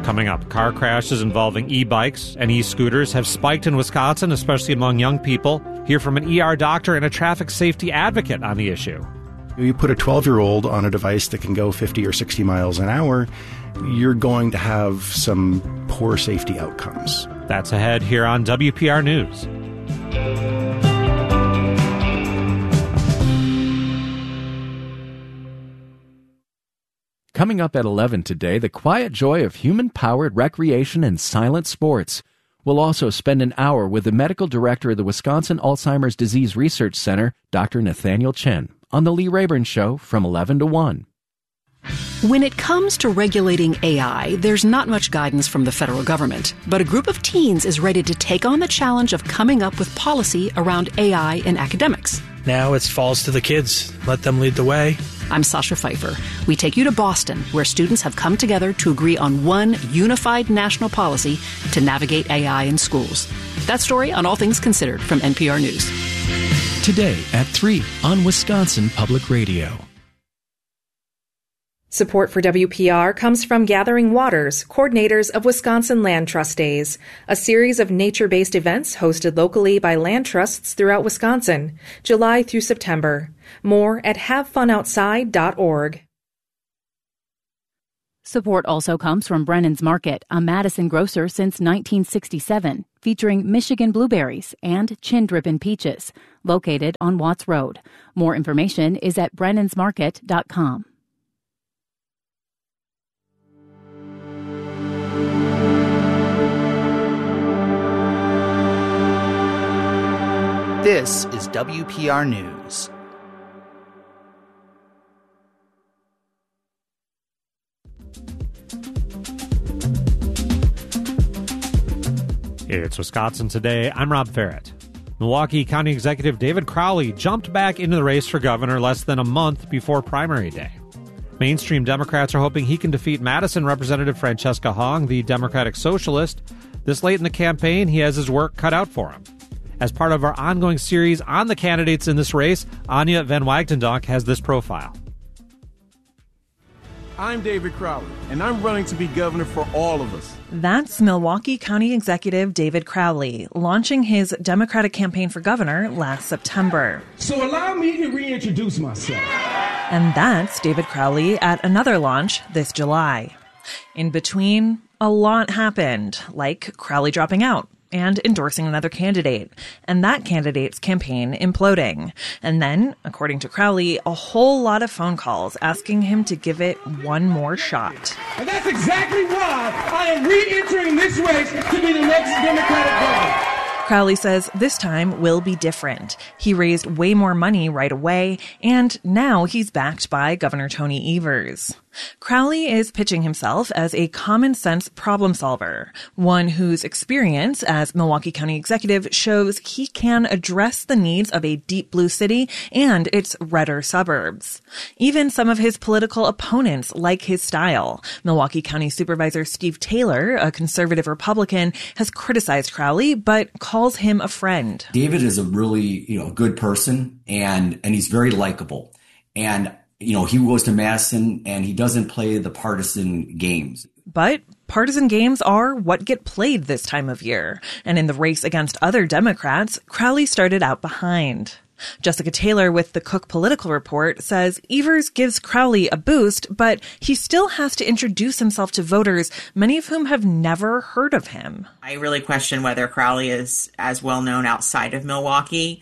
Coming up, car crashes involving e-bikes and e-scooters have spiked in Wisconsin, especially among young people. Hear from an ER doctor and a traffic safety advocate on the issue. You put a 12-year-old on a device that can go 50 or 60 miles an hour, you're going to have some poor safety outcomes. That's ahead here on WPR News. Coming up at 11 today, the quiet joy of human-powered recreation and silent sports. We'll also spend an hour with the medical director of the Wisconsin Alzheimer's Disease Research Center, Dr. Nathaniel Chen, on The Lee Rayburn Show from 11 to 1. When it comes to regulating AI, there's not much guidance from the federal government, but a group of teens is ready to take on the challenge of coming up with policy around AI in academics. Now it falls to the kids. Let them lead the way. I'm Sasha Pfeiffer. We take you to Boston, where students have come together to agree on one unified national policy to navigate AI in schools. That story on All Things Considered from NPR News. Today at 3 on Wisconsin Public Radio. Support for WPR comes from Gathering Waters, coordinators of Wisconsin Land Trust Days, a series of nature-based events hosted locally by land trusts throughout Wisconsin, July through September. More at havefunoutside.org. Support also comes from Brennan's Market, a Madison grocer since 1967, featuring Michigan blueberries and chin-drippin' peaches, located on Watts Road. More information is at brennansmarket.com. This is WPR News. It's Wisconsin Today. I'm Rob Farrett. Milwaukee County Executive David Crowley jumped back into the race for governor less than a month before primary day. Mainstream Democrats are hoping he can defeat Madison Representative Francesca Hong, the Democratic Socialist. This late in the campaign, he has his work cut out for him. As part of our ongoing series on the candidates in this race, Anya Van Wagtendonk has this profile. I'm David Crowley, and I'm running to be governor for all of us. That's Milwaukee County Executive David Crowley, launching his Democratic campaign for governor last September. So allow me to reintroduce myself. And that's David Crowley at another launch this July. In between, a lot happened, like Crowley dropping out and endorsing another candidate, and that candidate's campaign imploding. And then, according to Crowley, a whole lot of phone calls asking him to give it one more shot. And that's exactly why I am re-entering this race to be the next Democratic governor. Crowley says this time will be different. He raised way more money right away, and now he's backed by Governor Tony Evers. Crowley is pitching himself as a common-sense problem solver, one whose experience as Milwaukee County Executive shows he can address the needs of a deep blue city and its redder suburbs. Even some of his political opponents like his style. Milwaukee County Supervisor Steve Taylor, a conservative Republican, has criticized Crowley, but calls him a friend. David is a really, good person, and he's very likable. And he goes to Madison and he doesn't play the partisan games. But partisan games are what get played this time of year. And in the race against other Democrats, Crowley started out behind. Jessica Taylor with the Cook Political Report says Evers gives Crowley a boost, but he still has to introduce himself to voters, many of whom have never heard of him. I really question whether Crowley is as well known outside of Milwaukee.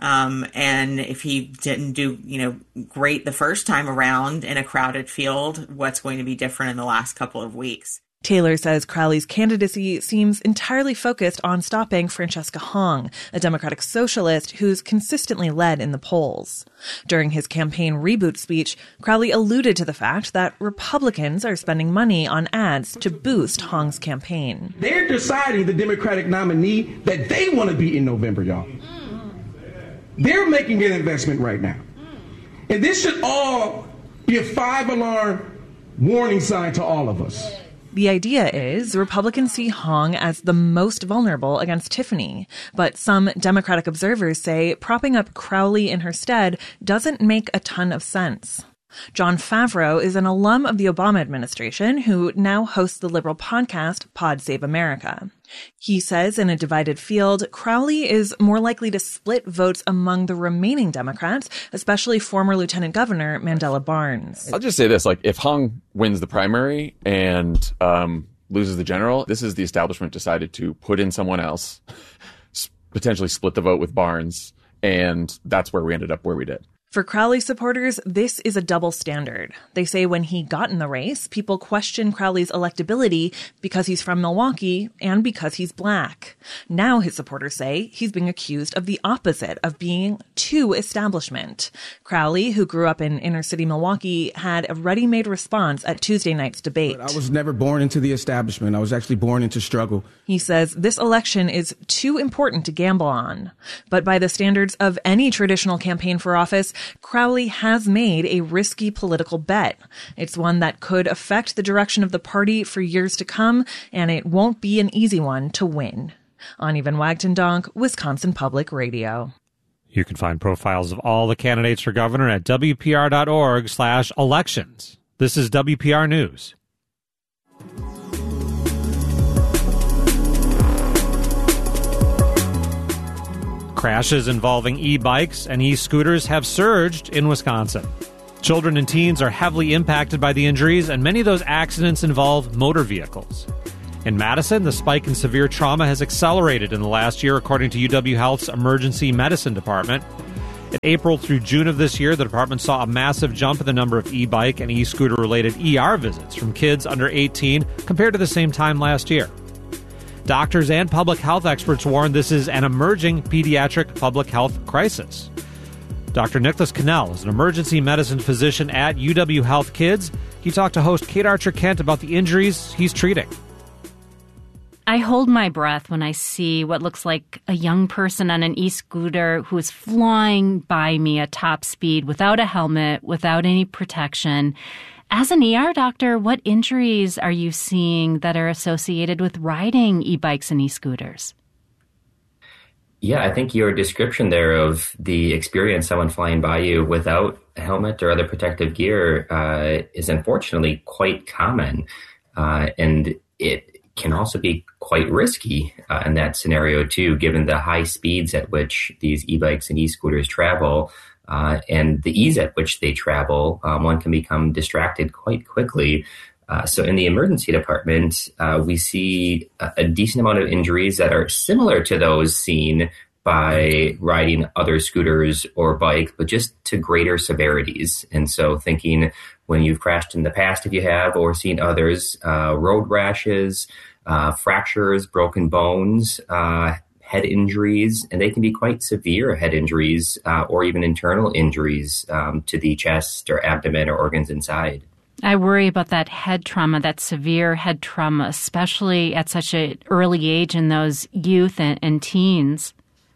And if he didn't do, great the first time around in a crowded field, what's going to be different in the last couple of weeks? Taylor says Crowley's candidacy seems entirely focused on stopping Francesca Hong, a Democratic socialist who's consistently led in the polls. During his campaign reboot speech, Crowley alluded to the fact that Republicans are spending money on ads to boost Hong's campaign. They're deciding the Democratic nominee that they want to be in November, y'all. They're making an investment right now. And this should all be a 5-alarm warning sign to all of us. The idea is Republicans see Hong as the most vulnerable against Tiffany, but some Democratic observers say propping up Crowley in her stead doesn't make a ton of sense. Jon Favreau is an alum of the Obama administration who now hosts the liberal podcast Pod Save America. He says in a divided field, Crowley is more likely to split votes among the remaining Democrats, especially former Lieutenant Governor Mandela Barnes. I'll just say this, if Hung wins the primary and loses the general, this is the establishment decided to put in someone else, potentially split the vote with Barnes, and that's where we ended up where we did. For Crowley supporters, this is a double standard. They say when he got in the race, people questioned Crowley's electability because he's from Milwaukee and because he's black. Now his supporters say he's being accused of the opposite, of being too establishment. Crowley, who grew up in inner-city Milwaukee, had a ready-made response at Tuesday night's debate. I was never born into the establishment. I was actually born into struggle. He says this election is too important to gamble on. But by the standards of any traditional campaign for office, Crowley has made a risky political bet. It's one that could affect the direction of the party for years to come, and it won't be an easy one to win. Ani Van Wagtendonk, Wisconsin Public Radio. You can find profiles of all the candidates for governor at WPR.org/elections. This is WPR News. Crashes involving e-bikes and e-scooters have surged in Wisconsin. Children and teens are heavily impacted by the injuries, and many of those accidents involve motor vehicles. In Madison, the spike in severe trauma has accelerated in the last year, according to UW Health's Emergency Medicine Department. In April through June of this year, the department saw a massive jump in the number of e-bike and e-scooter-related ER visits from kids under 18 compared to the same time last year. Doctors and public health experts warn this is an emerging pediatric public health crisis. Dr. Nicholas Cannell is an emergency medicine physician at UW Health Kids. He talked to host Kate Archer-Kent about the injuries he's treating. I hold my breath when I see what looks like a young person on an e-scooter who is flying by me at top speed without a helmet, without any protection. As an ER doctor, what injuries are you seeing that are associated with riding e-bikes and e-scooters? Yeah, I think your description there of the experience, someone flying by you without a helmet or other protective gear, is unfortunately quite common. And it can also be quite risky in that scenario, too, given the high speeds at which these e-bikes and e-scooters travel. And the ease at which they travel, one can become distracted quite quickly. So in the emergency department, we see a decent amount of injuries that are similar to those seen by riding other scooters or bikes, but just to greater severities. And so thinking when you've crashed in the past, if you have, or seen others, road rashes, fractures, broken bones, head injuries, and they can be quite severe head injuries or even internal injuries to the chest or abdomen or organs inside. I worry about that head trauma, that severe head trauma, especially at such an early age in those youth and teens.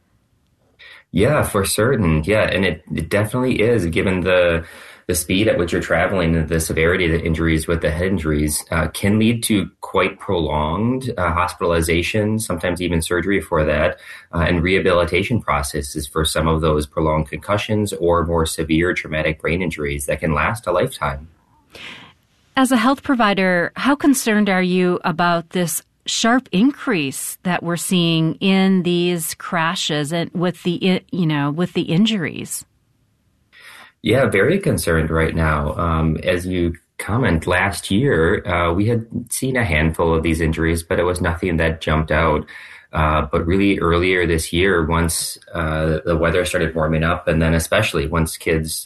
Yeah, for certain. Yeah, and it definitely is, given the speed at which you're traveling and the severity of the injuries with the head injuries can lead to quite prolonged hospitalization, sometimes even surgery for that, and rehabilitation processes for some of those prolonged concussions or more severe traumatic brain injuries that can last a lifetime. As a health provider, how concerned are you about this sharp increase that we're seeing in these crashes and with the injuries? Yeah, very concerned right now. As you comment, last year, we had seen a handful of these injuries, but it was nothing that jumped out. But really earlier this year, once the weather started warming up, and then especially once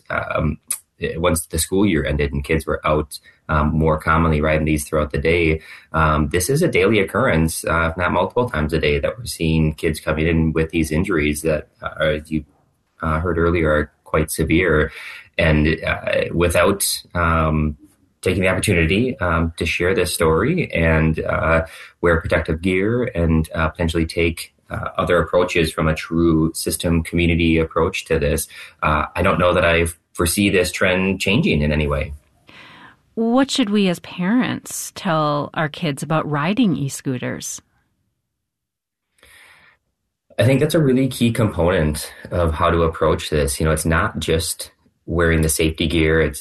once the school year ended and kids were out more commonly riding these throughout the day, this is a daily occurrence, if not multiple times a day, that we're seeing kids coming in with these injuries that, as you heard earlier, are quite severe. And without taking the opportunity to share this story and wear protective gear and potentially take other approaches from a true system community approach to this, I don't know that I foresee this trend changing in any way. What should we as parents tell our kids about riding e-scooters? I think that's a really key component of how to approach this. You know, it's not just wearing the safety gear.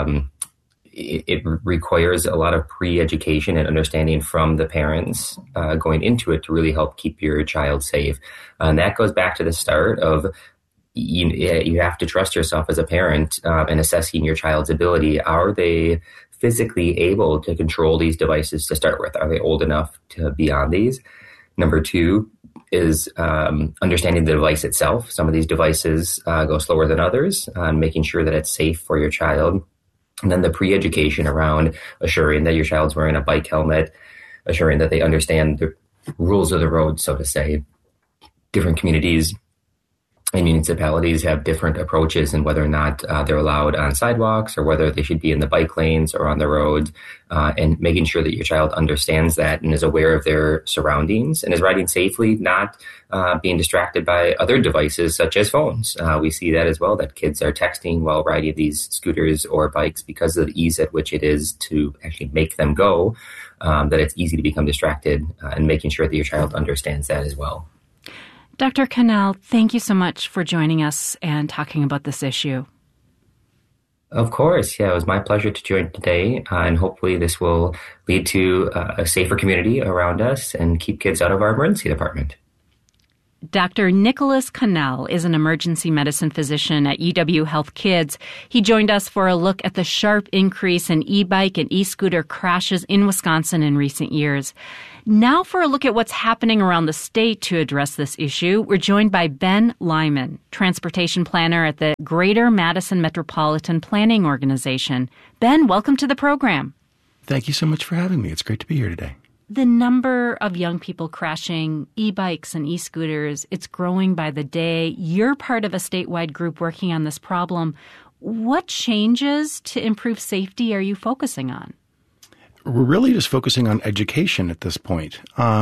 It requires a lot of pre-education and understanding from the parents going into it to really help keep your child safe. And that goes back to the start of you have to trust yourself as a parent in assessing your child's ability. Are they physically able to control these devices to start with? Are they old enough to be on these? Number two is understanding the device itself. Some of these devices go slower than others, and making sure that it's safe for your child. And then the pre-education around assuring that your child's wearing a bike helmet, assuring that they understand the rules of the road, so to say. Different communities and municipalities have different approaches in whether or not they're allowed on sidewalks or whether they should be in the bike lanes or on the roads, and making sure that your child understands that and is aware of their surroundings and is riding safely, not being distracted by other devices such as phones. We see that as well, that kids are texting while riding these scooters or bikes because of the ease at which it is to actually make them go, that it's easy to become distracted, and making sure that your child understands that as well. Dr. Cannell, thank you so much for joining us and talking about this issue. Of course. Yeah, it was my pleasure to join today, and hopefully this will lead to a safer community around us and keep kids out of our emergency department. Dr. Nicholas Cannell is an emergency medicine physician at UW Health Kids. He joined us for a look at the sharp increase in e-bike and e-scooter crashes in Wisconsin in recent years. Now for a look at what's happening around the state to address this issue, we're joined by Ben Lyman, transportation planner at the Greater Madison Metropolitan Planning Organization. Ben, welcome to the program. Thank you so much for having me. It's great to be here today. The number of young people crashing e-bikes and e-scooters, it's growing by the day. You're part of a statewide group working on this problem. What changes to improve safety are you focusing on? We're really just focusing on education at this point.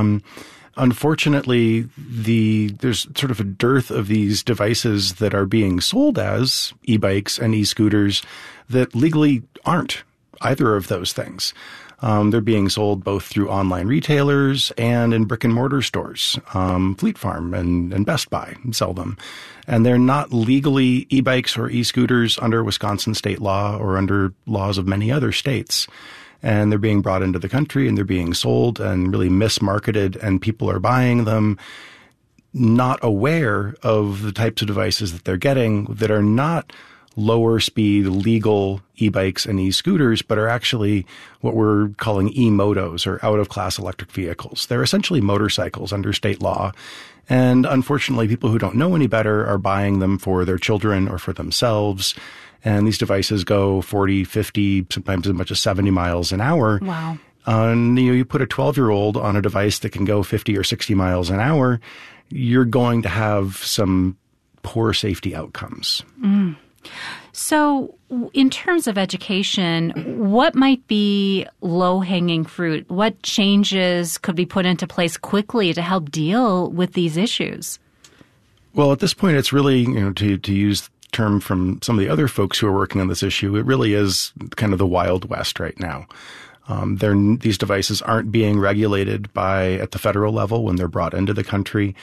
Unfortunately, there's sort of a dearth of these devices that are being sold as e-bikes and e-scooters that legally aren't either of those things. They're being sold both through online retailers and in brick and mortar stores. Fleet Farm and Best Buy sell them. And they're not legally e-bikes or e-scooters under Wisconsin state law or under laws of many other states. And they're being brought into the country and they're being sold and really mismarketed, and people are buying them not aware of the types of devices that they're getting that are not lower speed legal e-bikes and e-scooters, but are actually what we're calling e-motos, or out of class electric vehicles. They're essentially motorcycles under state law. And unfortunately, people who don't know any better are buying them for their children or for themselves. And these devices go 40, 50, sometimes as much as 70 miles an hour. Wow. And you put a 12-year-old on a device that can go 50 or 60 miles an hour, you're going to have some poor safety outcomes. Mm. So in terms of education, what might be low-hanging fruit? What changes could be put into place quickly to help deal with these issues? Well, at this point, it's really, to use term from some of the other folks who are working on this issue, it really is kind of the Wild West right now. These devices aren't being regulated at the federal level when they're brought into the country.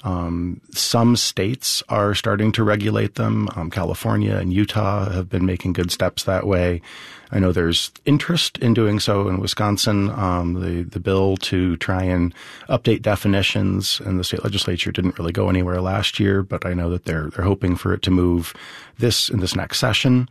Some states are starting to regulate them. California and Utah have been making good steps that way. I know there's interest in doing so in Wisconsin. The bill to try and update definitions in the state legislature didn't really go anywhere last year, but I know that they're hoping for it to move in this next session.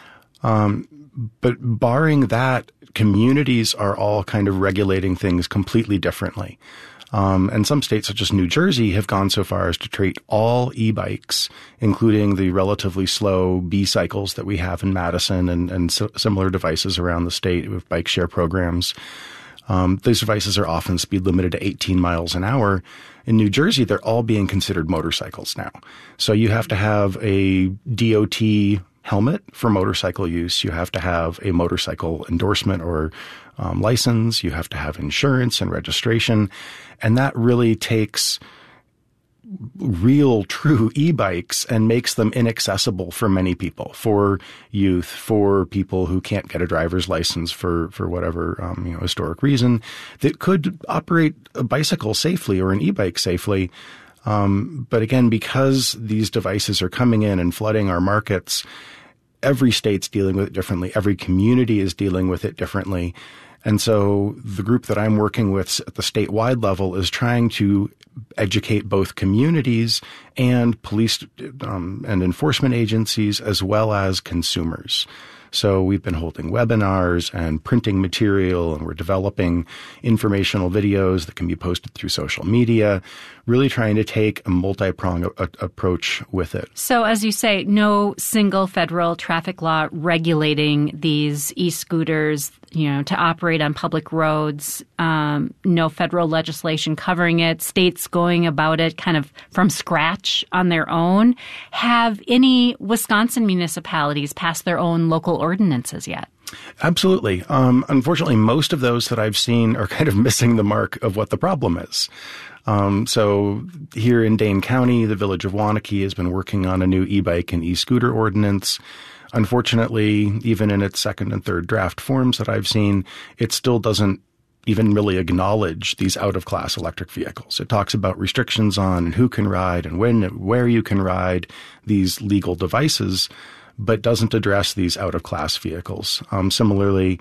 But barring that, communities are all kind of regulating things completely differently. And some states, such as New Jersey, have gone so far as to treat all e-bikes, including the relatively slow B-cycles that we have in Madison and similar devices around the state with bike share programs. These devices are often speed limited to 18 miles an hour. In New Jersey, they're all being considered motorcycles now. So you have to have a DOT helmet for motorcycle use. You have to have a motorcycle endorsement or license. You have to have insurance and registration. And that really takes real, true e-bikes and makes them inaccessible for many people, for youth, for people who can't get a driver's license for whatever historic reason, that could operate a bicycle safely or an e-bike safely. But again, because these devices are coming in and flooding our markets, every state's dealing with it differently. Every community is dealing with it differently. And so the group that I'm working with at the statewide level is trying to educate both communities and police and enforcement agencies as well as consumers. So we've been holding webinars and printing material, and we're developing informational videos that can be posted through social media, really trying to take a multi-pronged approach with it. So as you say, no single federal traffic law regulating these e-scooters, to operate on public roads, no federal legislation covering it, states going about it kind of from scratch on their own. Have any Wisconsin municipalities passed their own local ordinances yet? Absolutely. Unfortunately, most of those that I've seen are kind of missing the mark of what the problem is. So here in Dane County, the Village of Waunakee has been working on a new e-bike and e-scooter ordinance. Unfortunately, even in its second and third draft forms that I've seen, it still doesn't even really acknowledge these out-of-class electric vehicles. It talks about restrictions on who can ride and when, where you can ride these legal devices, but doesn't address these out-of-class vehicles. Similarly,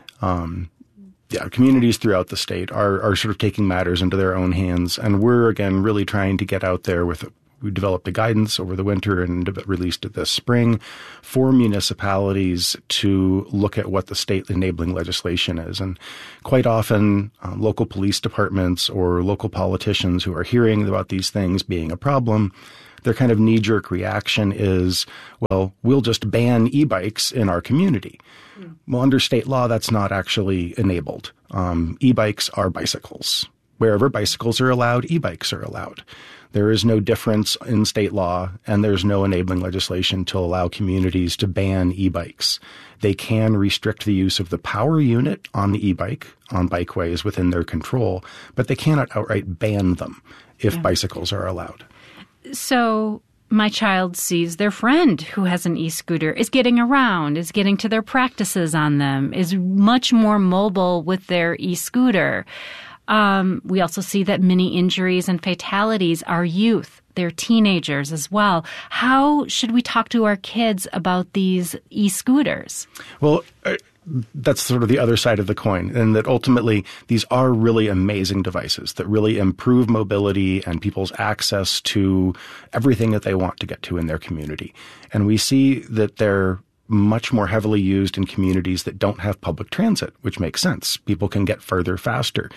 communities throughout the state are sort of taking matters into their own hands, and we're, again, really trying to get out there with we developed a guidance over the winter and released it this spring for municipalities to look at what the state enabling legislation is. And quite often, local police departments or local politicians who are hearing about these things being a problem, their kind of knee-jerk reaction is, well, we'll just ban e-bikes in our community. Well, under state law, that's not actually enabled. E-bikes are bicycles. Wherever bicycles are allowed, e-bikes are allowed. There is no difference in state law, and there's no enabling legislation to allow communities to ban e-bikes. They can restrict the use of the power unit on the e-bike on bikeways within their control, but they cannot outright ban them if bicycles are allowed. So my child sees their friend who has an e-scooter, is getting around, is getting to their practices on them, is much more mobile with their e-scooter. We also see that many injuries and fatalities are youth. They're teenagers as well. How should we talk to our kids about these e-scooters? Well, that's sort of the other side of the coin, and that ultimately these are really amazing devices that really improve mobility and people's access to everything that they want to get to in their community. And we see that they're much more heavily used in communities that don't have public transit, which makes sense. People can get further faster.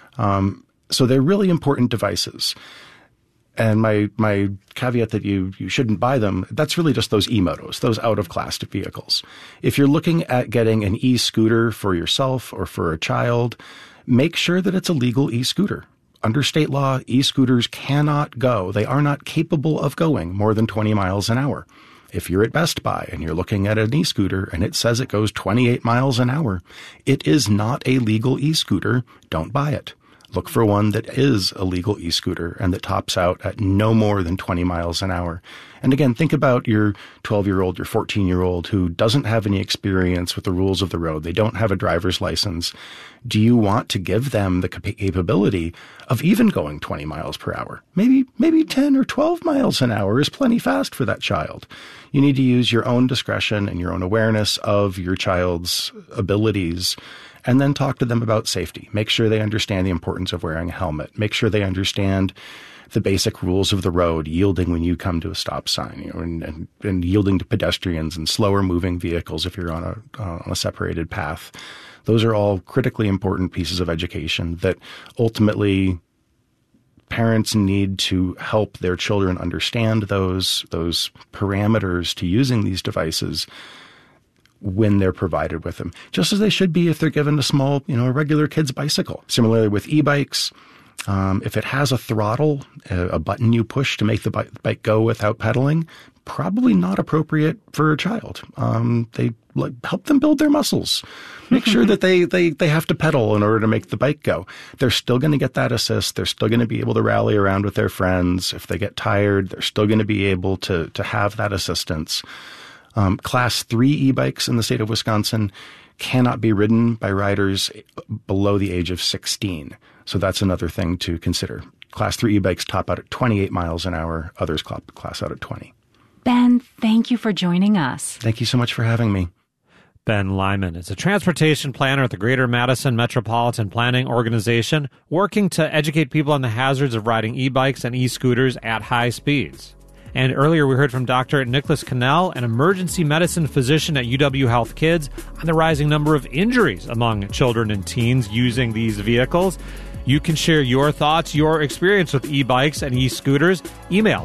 So they're really important devices. And my caveat that you shouldn't buy them, that's really just those e-motos, those out-of-class vehicles. If you're looking at getting an e-scooter for yourself or for a child, make sure that it's a legal e-scooter. Under state law, e-scooters cannot go. They are not capable of going more than 20 miles an hour. If you're at Best Buy and you're looking at an e-scooter and it says it goes 28 miles an hour, it is not a legal e-scooter. Don't buy it. Look for one that is a legal e-scooter and that tops out at no more than 20 miles an hour. And again, think about your 12-year-old, your 14-year-old who doesn't have any experience with the rules of the road. They don't have a driver's license. Do you want to give them the capability of even going 20 miles per hour? Maybe 10 or 12 miles an hour is plenty fast for that child. You need to use your own discretion and your own awareness of your child's abilities, and then talk to them about safety. Make sure they understand the importance of wearing a helmet. Make sure they understand the basic rules of the road, yielding when you come to a stop sign, and yielding to pedestrians and slower moving vehicles if you're on a separated path. Those are all critically important pieces of education that ultimately parents need to help their children understand those parameters to using these devices when they're provided with them, just as they should be if they're given a small, a regular kid's bicycle. Similarly with e-bikes, if it has a throttle, a button you push to make the bike go without pedaling, probably not appropriate for a child. They help them build their muscles. Make sure that they have to pedal in order to make the bike go. They're still going to get that assist. They're still going to be able to rally around with their friends. If they get tired, they're still going to be able to have that assistance. Class 3 e-bikes in the state of Wisconsin cannot be ridden by riders below the age of 16. So that's another thing to consider. Class 3 e-bikes top out at 28 miles an hour. Others class out at 20. Ben, thank you for joining us. Thank you so much for having me. Ben Lyman is a transportation planner at the Greater Madison Metropolitan Planning Organization, working to educate people on the hazards of riding e-bikes and e-scooters at high speeds. And earlier we heard from Dr. Nicholas Cannell, an emergency medicine physician at UW Health Kids, on the rising number of injuries among children and teens using these vehicles. You can share your thoughts, your experience with e-bikes and e-scooters. Email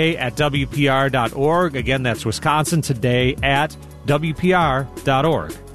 wisconsintoday@wpr.org. Again, that's wisconsintoday@wpr.org.